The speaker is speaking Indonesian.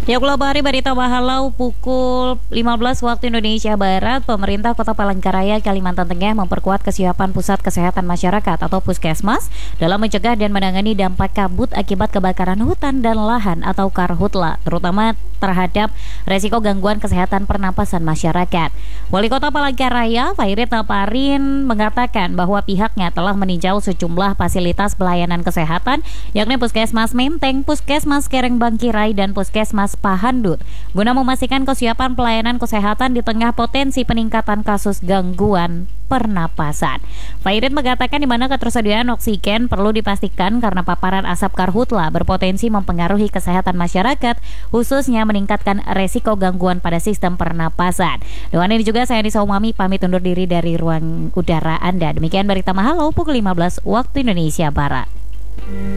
Ya, Hari Berita Bahalau pukul 15 waktu Indonesia Barat. Pemerintah Kota Palangkaraya, Kalimantan Tengah memperkuat kesiapan Pusat Kesehatan Masyarakat atau Puskesmas dalam mencegah dan menangani dampak kabut akibat kebakaran hutan dan lahan atau karhutla, terutama terhadap resiko gangguan kesehatan pernapasan masyarakat. Wali Kota Palangkaraya, Fairit Naparin, mengatakan bahwa pihaknya telah meninjau sejumlah fasilitas pelayanan kesehatan, yakni Puskesmas Menteng, Puskesmas Kereng Bangkirai, dan Puskesmas Pahandut, guna memastikan kesiapan pelayanan kesehatan di tengah potensi peningkatan kasus gangguan pernapasan. Fairit mengatakan di mana ketersediaan oksigen perlu dipastikan karena paparan asap karhutla berpotensi mempengaruhi kesehatan masyarakat, khususnya meningkatkan resiko gangguan pada sistem pernapasan. Dengan ini juga saya Nisa Umami pamit undur diri dari ruang udara Anda. Demikian Berita Bahalau pukul 15 waktu Indonesia Barat.